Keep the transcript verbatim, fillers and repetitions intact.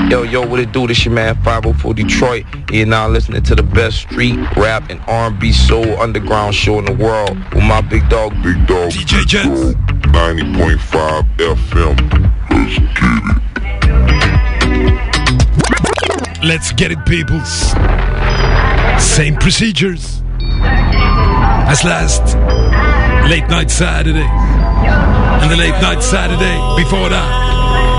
Yo, yo, what it do? This your man five oh four Detroit. You're now listening to the best street, rap, and R and B soul underground show in the world with my big dog, Big Dog, D J Jets. ninety point five F M. Let's get it. Let's get it, peoples. Same procedures as last late night Saturday and the late night Saturday before that.